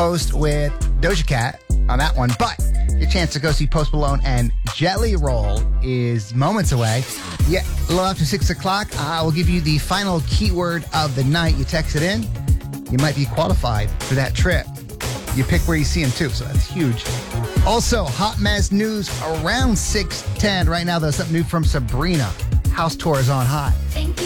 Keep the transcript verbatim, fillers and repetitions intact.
Post with Doja Cat on that one. But your chance to go see Post Malone and Jelly Roll is moments away. Yeah, a little after six o'clock, I will give you the final keyword of the night. You text it in, you might be qualified for that trip. You pick where you see him, too, so that's huge. Also, hot mess news around six ten. Right now, there's something new from Sabrina. House tour is on high. Thank you.